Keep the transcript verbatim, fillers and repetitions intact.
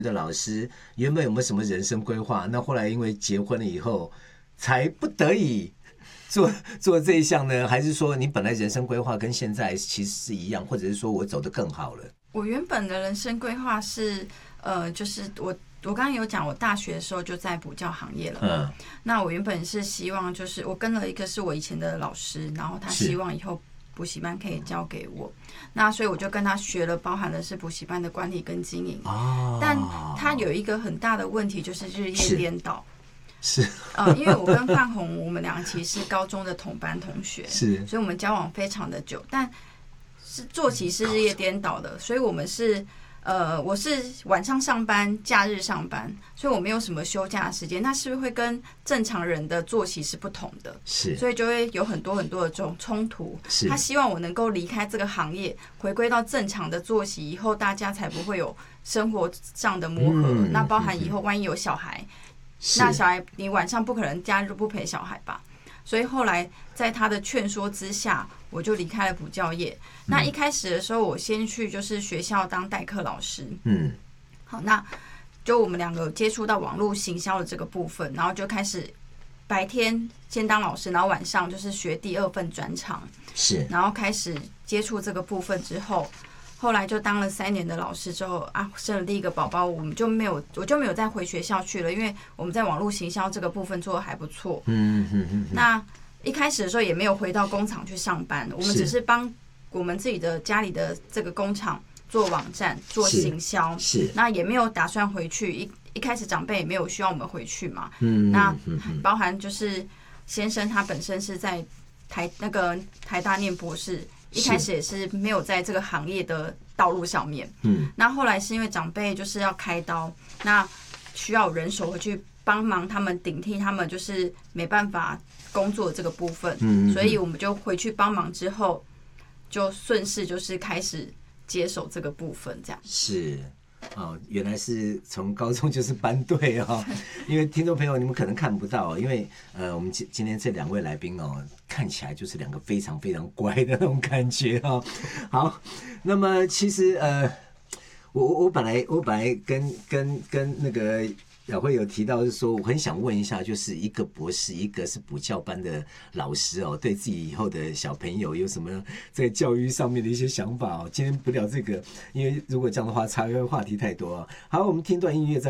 的老师原本有没有什么人生规划？那后来因为结婚了以后，才不得已做做这一项呢？还是说你本来人生规划跟现在其实是一样，或者是说我走得更好了？ 我原本的人生规划是，呃，就是我我刚刚有讲，我大学的时候就在补教行业了嘛。嗯、那我原本是希望，就是我跟了一个是我以前的老师，然后他希望以后补习班可以教给我，那所以我就跟他学了，包含的是补习班的管理跟经营。哦，但他有一个很大的问题，就是日夜颠倒。 是， 呃，因为我跟范红，我们两个其实是高中的同班同学， 是， 所以我们交往非常的久，但是作息是日夜颠倒的，所以我们是。呃，我是晚上上班，假日上班，所以我没有什么休假的时间。那是不是会跟正常人的作息是不同的？ 是， 所以就会有很多很多的这种冲突。是，他希望我能够离开这个行业，回归到正常的作息，以后大家才不会有生活上的磨合。嗯、那包含以后万一有小孩，那小孩你晚上不可能假日不陪小孩吧？所以后来在他的劝说之下，我就离开了补教业。那一开始的时候，我先去就是学校当代课老师。嗯，好，那就我们两个接触到网络行销的这个部分，然后就开始白天先当老师，然后晚上就是学第二份专长。 是， 然后开始接触这个部分之后，后来就当了三年的老师之后啊，生了第一个宝宝，我们就没有，我就没有再回学校去了，因为我们在网络行销这个部分做得还不错。嗯嗯嗯。那一开始的时候也没有回到工厂去上班，我们只是帮我们自己的家里的这个工厂做网站、做行销， 是， 那也没有打算回去。一一开始长辈也没有需要我们回去嘛。嗯。那包含就是先生他本身是在台那个台大念博士。一开始也是没有在这个行业的道路上面，嗯，那后来是因为长辈就是要开刀，那需要人手回去帮忙他们顶替他们就是没办法工作这个部分，嗯，所以我们就回去帮忙之后，就顺势就是开始接手这个部分，这样是。哦，原来是从高中就是班队哦，因为听众朋友你们可能看不到，因为呃，我们今今天这两位来宾哦，看起来就是两个非常非常乖的那种感觉哦。好，那么其实呃，我我我本来我本来跟跟跟那个雅慧有提到是说，我很想问一下，就是一个博士，一个是补教班的老师哦，对自己以后的小朋友有什么在教育上面的一些想法哦？今天不聊这个，因为如果这样的话，岔开话题太多啊。好，我们听段音乐再。